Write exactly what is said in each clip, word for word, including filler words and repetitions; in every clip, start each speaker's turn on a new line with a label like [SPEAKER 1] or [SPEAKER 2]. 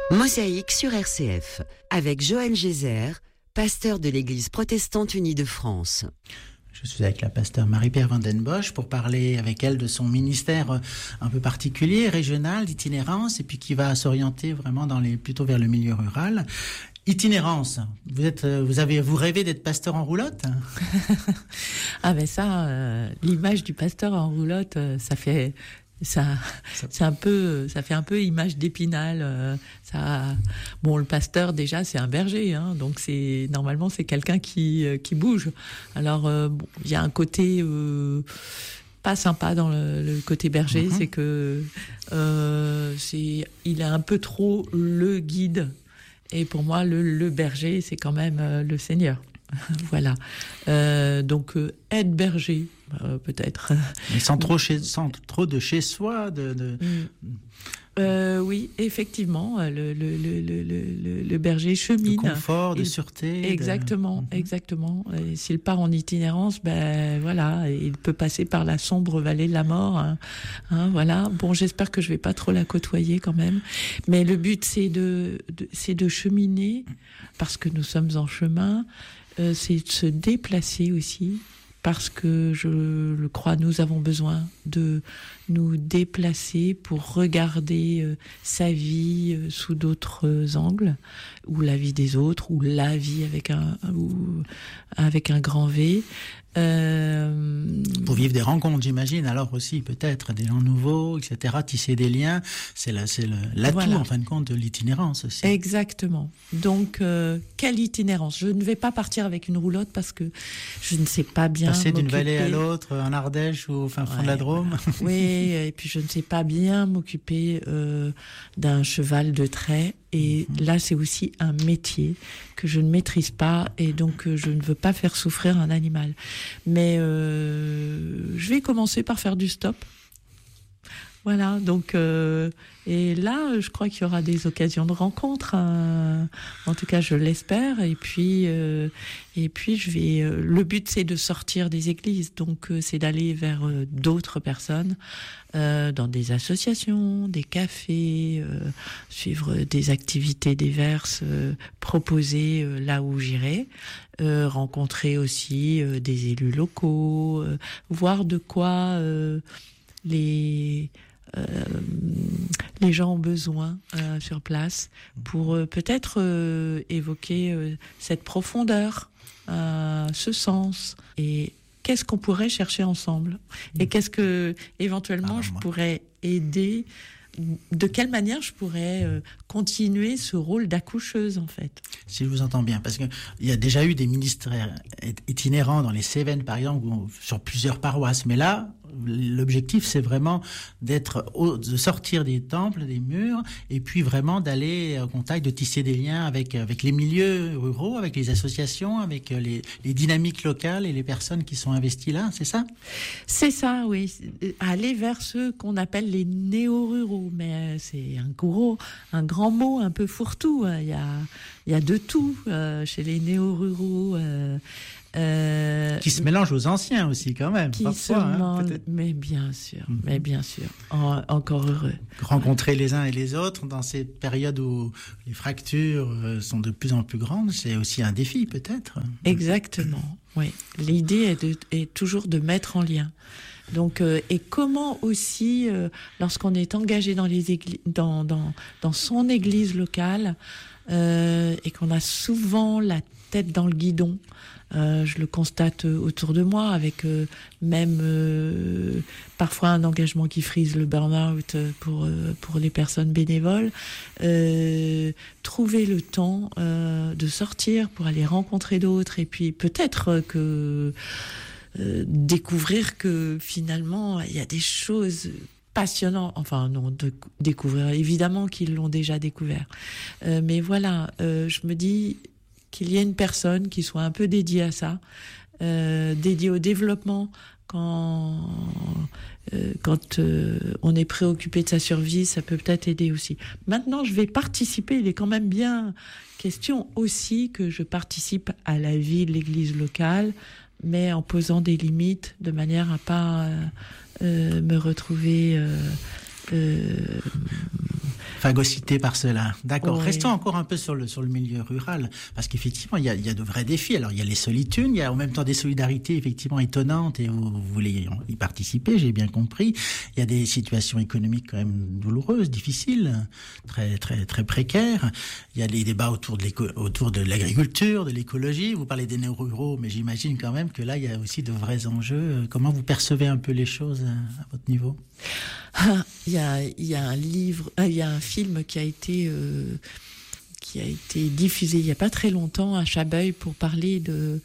[SPEAKER 1] Mosaïque sur R C F, avec Joël Gézère, pasteur de l'Église protestante unie de France.
[SPEAKER 2] Je suis avec la pasteure Marie-Pierre Van den Bosch pour parler avec elle de son ministère un peu particulier, régional, d'itinérance, et puis qui va s'orienter vraiment dans les, plutôt vers le milieu rural. Itinérance, vous êtes, vous avez, vous rêvez d'être pasteur en roulotte?
[SPEAKER 3] Ah ben ça, euh, l'image du pasteur en roulotte, euh, ça fait... Ça, c'est un peu, ça fait un peu image d'Épinal. Euh, ça, bon, le pasteur déjà, c'est un berger, hein, donc c'est normalement c'est quelqu'un qui euh, qui bouge. Alors, il euh, bon, y a un côté euh, pas sympa dans le, le côté berger, mm-hmm. c'est que euh, c'est, il est un peu trop le guide. Et pour moi, le, le berger, c'est quand même euh, le Seigneur. Voilà. Euh, donc euh, être berger. Euh, peut-être.
[SPEAKER 2] Mais sans trop, chez, sans trop de chez soi, de. de...
[SPEAKER 3] Mm. Euh, oui, effectivement, le, le, le, le, le, le berger chemine.
[SPEAKER 2] De confort, de
[SPEAKER 3] il,
[SPEAKER 2] sûreté.
[SPEAKER 3] Exactement,
[SPEAKER 2] de...
[SPEAKER 3] exactement. Et s'il part en itinérance, ben voilà, il peut passer par la sombre vallée de la mort. Hein, hein, voilà. Bon, j'espère que je vais pas trop la côtoyer quand même. Mais le but, c'est de, de c'est de cheminer parce que nous sommes en chemin. Euh, c'est de se déplacer aussi. Parce que je le crois, nous avons besoin de nous déplacer pour regarder euh, sa vie euh, sous d'autres euh, angles, ou la vie des autres, ou la vie avec un ou avec un grand V. Euh...
[SPEAKER 2] Pour vivre des rencontres, j'imagine. Alors aussi, peut-être des gens nouveaux, et cetera. Tisser des liens, c'est la, c'est le, l'atout voilà. En fin de compte de l'itinérance aussi.
[SPEAKER 3] Exactement. Donc, euh, quelle itinérance ? Je ne vais pas partir avec une roulotte parce que je ne sais pas bien
[SPEAKER 2] passer
[SPEAKER 3] m'occuper.
[SPEAKER 2] D'une vallée à l'autre, en Ardèche ou au fin fond ouais, de la Drôme.
[SPEAKER 3] Voilà. Oui, et puis je ne sais pas bien m'occuper euh, d'un cheval de trait. Et mmh. là, c'est aussi un métier que je ne maîtrise pas et donc euh, je ne veux pas faire souffrir un animal. Mais euh, je vais commencer par faire du stop. Voilà, donc euh, et là, je crois qu'il y aura des occasions de rencontre. Hein. En tout cas, je l'espère. Et puis, euh, et puis, je vais. Euh, le but, c'est de sortir des églises. Donc, euh, c'est d'aller vers euh, d'autres personnes, euh, dans des associations, des cafés, euh, suivre des activités diverses euh, proposées euh, là où j'irai. Euh, rencontrer aussi euh, des élus locaux, euh, voir de quoi euh, les Euh, les gens ont besoin euh, sur place pour euh, peut-être euh, évoquer euh, cette profondeur, euh, ce sens et qu'est-ce qu'on pourrait chercher ensemble et qu'est-ce que éventuellement ah, je moi. pourrais aider. De quelle manière je pourrais euh, continuer ce rôle d'accoucheuse, en fait?
[SPEAKER 2] Si je vous entends bien, parce que il y a déjà eu des ministères itinérants dans les Cévennes, par exemple, ou sur plusieurs paroisses, mais là, l'objectif, c'est vraiment d'être, de sortir des temples, des murs, et puis vraiment d'aller en contact, de tisser des liens avec avec les milieux ruraux, avec les associations, avec les, les dynamiques locales et les personnes qui sont investies là, c'est ça?
[SPEAKER 3] C'est ça, oui. Aller vers ceux qu'on appelle les néo-ruraux, mais c'est un gros, un grand mot, un peu fourre-tout. Il y a, il y a de tout euh, chez les néo-ruraux. Euh,
[SPEAKER 2] Euh, qui se mélange aux anciens aussi quand même
[SPEAKER 3] qui
[SPEAKER 2] parfois,
[SPEAKER 3] se
[SPEAKER 2] hein,
[SPEAKER 3] mais bien sûr mm-hmm. mais bien sûr en, encore heureux
[SPEAKER 2] rencontrer ouais. les uns et les autres dans cette période où les fractures sont de plus en plus grandes, c'est aussi un défi peut-être.
[SPEAKER 3] Exactement, oui. L'idée est, de, est toujours de mettre en lien. Donc euh, et comment aussi euh, lorsqu'on est engagé dans les églises, dans dans dans son église locale euh, et qu'on a souvent la tête dans le guidon. Euh, je le constate autour de moi avec euh, même euh, parfois un engagement qui frise le burn-out pour euh, pour les personnes bénévoles. Euh, trouver le temps euh, de sortir pour aller rencontrer d'autres et puis peut-être que euh, découvrir que finalement il y a des choses passionnantes. Enfin non, de découvrir évidemment qu'ils l'ont déjà découvert. Euh, mais voilà, euh, je me dis qu'il y ait une personne qui soit un peu dédiée à ça, euh, dédiée au développement quand euh, quand euh, on est préoccupé de sa survie, ça peut peut-être aider aussi. Maintenant, je vais participer. Il est quand même bien question aussi que je participe à la vie de l'église locale, mais en posant des limites de manière à pas euh, euh, me retrouver euh, euh,
[SPEAKER 2] Phagocyté par cela. D'accord.
[SPEAKER 3] Oui.
[SPEAKER 2] Restons encore un peu sur le, sur le milieu rural, parce qu'effectivement, il y a, il y a de vrais défis. Alors, il y a les solitudes, il y a en même temps des solidarités effectivement étonnantes, et vous, vous voulez y participer, j'ai bien compris. Il y a des situations économiques quand même douloureuses, difficiles, très, très, très précaires. Il y a les débats autour de, l'éco, autour de l'agriculture, de l'écologie. Vous parlez des néo-ruraux, mais j'imagine quand même que là, il y a aussi de vrais enjeux. Comment vous percevez un peu les choses à, à votre niveau ?
[SPEAKER 3] Ah, il y a, il y a un livre, il y a un film qui a été euh, qui a été diffusé il y a pas très longtemps à Chabeuil pour parler de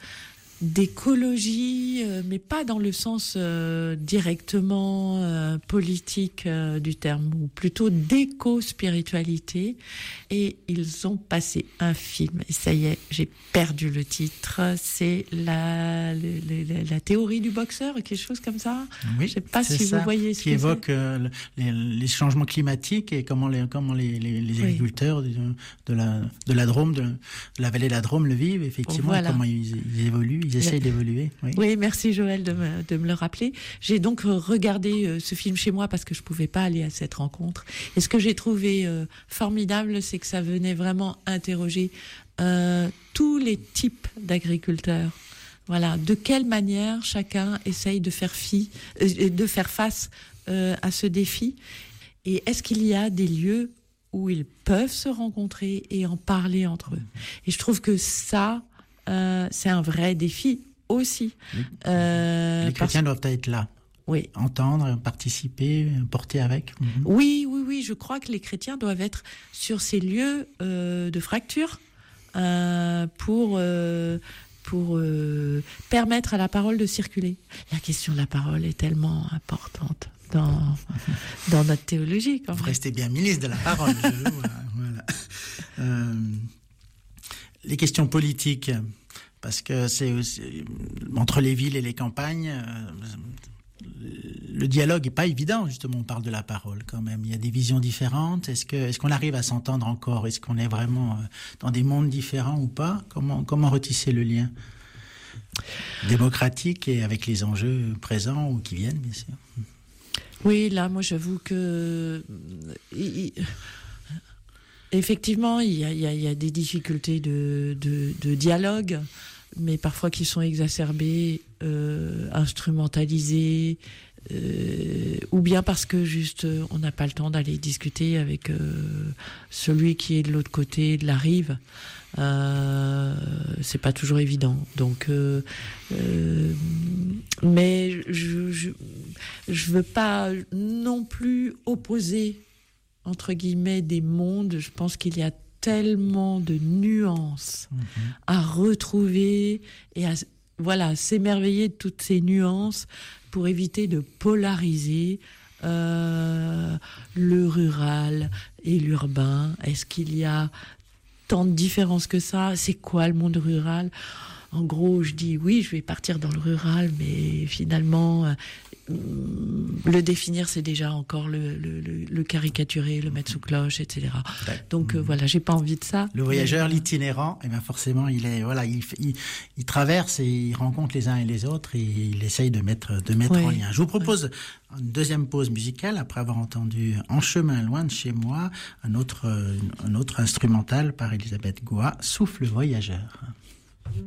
[SPEAKER 3] d'écologie, euh, mais pas dans le sens euh, directement euh, politique euh, du terme, ou plutôt d'éco-spiritualité. Et ils ont passé un film, et ça y est, j'ai perdu le titre, c'est la, la, la, la théorie du boxeur, quelque chose comme ça.
[SPEAKER 2] Oui,
[SPEAKER 3] je sais pas si
[SPEAKER 2] ça,
[SPEAKER 3] vous voyez ce
[SPEAKER 2] qui
[SPEAKER 3] que
[SPEAKER 2] évoque
[SPEAKER 3] c'est.
[SPEAKER 2] Euh, les, les changements climatiques et comment les, comment les, les, les agriculteurs oui. de, de, la, de la Drôme, de, de la vallée de la Drôme le vivent, effectivement, voilà. Et comment ils, ils évoluent. Ils essayent d'évoluer. Oui.
[SPEAKER 3] oui, merci Joël de me, de me le rappeler. J'ai donc regardé euh, ce film chez moi parce que je pouvais pas aller à cette rencontre. Et ce que j'ai trouvé euh, formidable, c'est que ça venait vraiment interroger euh, tous les types d'agriculteurs. Voilà, de quelle manière chacun essaye de faire fi, euh, de faire face euh, à ce défi. Et est-ce qu'il y a des lieux où ils peuvent se rencontrer et en parler entre eux? Et je trouve que ça, euh, c'est un vrai défi aussi.
[SPEAKER 2] Euh, les chrétiens parce... doivent être là.
[SPEAKER 3] Oui.
[SPEAKER 2] Entendre, participer, porter avec. Mm-hmm.
[SPEAKER 3] Oui, oui, oui. Je crois que les chrétiens doivent être sur ces lieux euh, de fracture euh, pour euh, pour euh, permettre à la parole de circuler. La question de la parole est tellement importante dans dans notre théologie. Quand
[SPEAKER 2] Vous
[SPEAKER 3] même.
[SPEAKER 2] restez bien ministre de la parole. je, voilà. Euh, les questions politiques. Parce que c'est aussi, entre les villes et les campagnes, euh, le dialogue est pas évident, justement. On parle de la parole quand même. Il y a des visions différentes. Est-ce que, est-ce qu'on arrive à s'entendre encore? Est-ce qu'on est vraiment dans des mondes différents ou pas? Comment, comment retisser le lien démocratique et avec les enjeux présents ou qui viennent, bien sûr?
[SPEAKER 3] Oui, là, moi, j'avoue que... Il... Effectivement, il y a, il y a, il y a des difficultés de, de, de dialogue, mais parfois qui sont exacerbées, euh, instrumentalisées, euh, ou bien parce que juste on n'a pas le temps d'aller discuter avec euh, celui qui est de l'autre côté de la rive. Euh, c'est pas toujours évident. Donc, euh, euh, mais je, je je veux pas non plus opposer entre guillemets des mondes. Je pense qu'il y a tellement de nuances mmh. à retrouver et à voilà s'émerveiller de toutes ces nuances pour éviter de polariser euh, le rural et l'urbain. Est-ce qu'il y a tant de différences que ça? C'est quoi le monde rural? En gros, je dis oui, je vais partir dans le rural, mais finalement, euh, le définir, c'est déjà encore le, le, le, le caricaturer, le mettre sous cloche, et cetera. Donc euh, voilà, j'ai pas envie de ça.
[SPEAKER 2] Le voyageur, mais... l'itinérant, et eh bien forcément, il est voilà, il, il, il traverse et il rencontre les uns et les autres et il essaye de mettre de mettre oui. en lien. Je vous propose oui. une deuxième pause musicale après avoir entendu En chemin loin de chez moi, un autre un autre instrumental par Elisabeth Goua, Souffle voyageur.